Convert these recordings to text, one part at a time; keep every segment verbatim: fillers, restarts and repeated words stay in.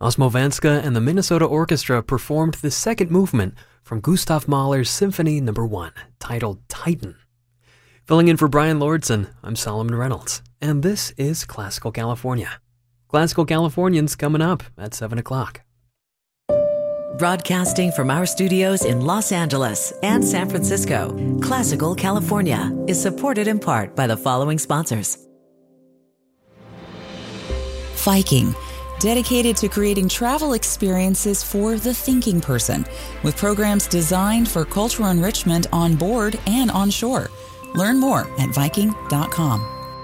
Osmovenska and the Minnesota Orchestra performed the second movement from Gustav Mahler's Symphony Number one, titled Titan. Filling in for Brian Lordson, I'm Solomon Reynolds, and this is Classical California. Classical Californian's coming up at seven o'clock. Broadcasting from our studios in Los Angeles and San Francisco, Classical California is supported in part by the following sponsors. Viking, dedicated to creating travel experiences for the thinking person, with programs designed for cultural enrichment on board and on shore. Learn more at viking dot com.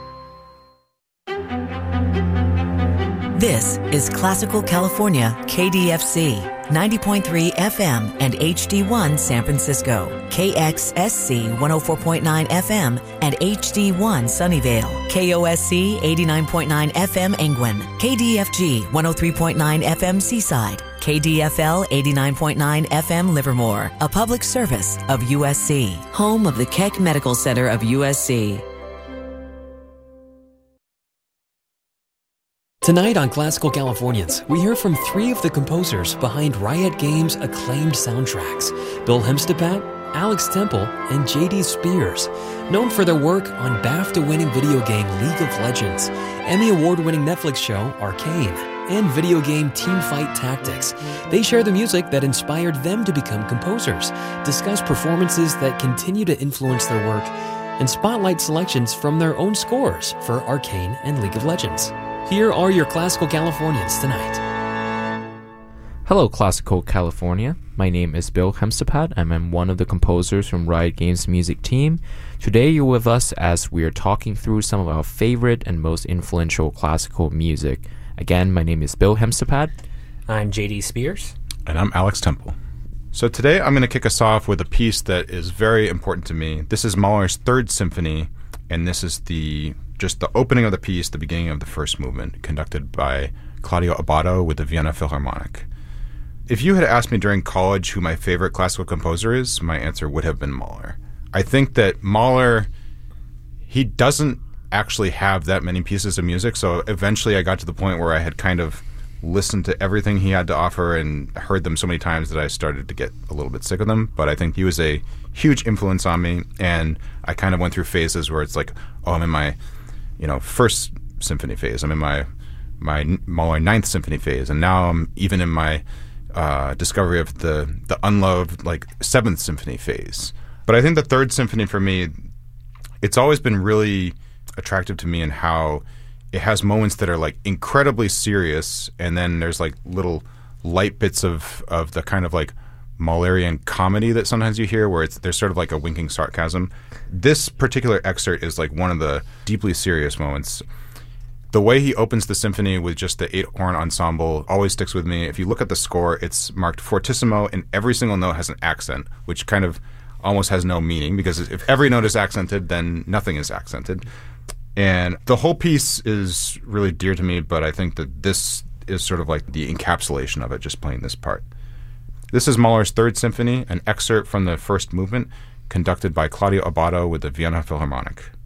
This is Classical California, K D F C, ninety point three F M and H D one San Francisco, K X S C one oh four point nine F M and H D one Sunnyvale, K O S C eighty-nine point nine F M Engwin, K D F G one oh three point nine F M Seaside, K D F L eighty-nine point nine F M Livermore, a public service of U S C, home of the Keck Medical Center of U S C. Tonight on Classical Californians, we hear from three of the composers behind Riot Games' acclaimed soundtracks, Bill Hemstepat, Alex Temple, and J D Spears. Known for their work on BAFTA-winning video game League of Legends, Emmy Award-winning Netflix show Arcane, and video game Teamfight Tactics, they share the music that inspired them to become composers, discuss performances that continue to influence their work, and spotlight selections from their own scores for Arcane and League of Legends. Here are your Classical Californians tonight. Hello, Classical California. My name is Bill Hemstepat, and I'm one of the composers from Riot Games music team. Today you're with us as we are talking through some of our favorite and most influential classical music. Again, my name is Bill Hemstepat. I'm J D Spears. And I'm Alex Temple. So today I'm going to kick us off with a piece that is very important to me. This is Mahler's Third Symphony, and this is the just the opening of the piece, the beginning of the first movement, conducted by Claudio Abbado with the Vienna Philharmonic. If you had asked me during college who my favorite classical composer is, my answer would have been Mahler. I think that Mahler, he doesn't actually have that many pieces of music, so eventually I got to the point where I had kind of listened to everything he had to offer and heard them so many times that I started to get a little bit sick of them. But I think he was a huge influence on me, and I kind of went through phases where it's like, oh, I'm in my you know, first symphony phase. I'm in my my Mahler ninth symphony phase, and now I'm even in my uh, discovery of the the unloved like seventh symphony phase. But I think the third symphony for me, it's always been really attractive to me in how it has moments that are like incredibly serious, and then there's like little light bits of of the kind of like Mahlerian comedy that sometimes you hear where it's there's sort of like a winking sarcasm. This particular excerpt is like one of the deeply serious moments. The way he opens the symphony with just the eight-horn ensemble always sticks with me. If you look at the score, it's marked fortissimo, and every single note has an accent, which kind of almost has no meaning, because if every note is accented, then nothing is accented. And the whole piece is really dear to me, but I think that this is sort of like the encapsulation of it, just playing this part. This is Mahler's Third Symphony, an excerpt from the first movement, conducted by Claudio Abbado with the Vienna Philharmonic.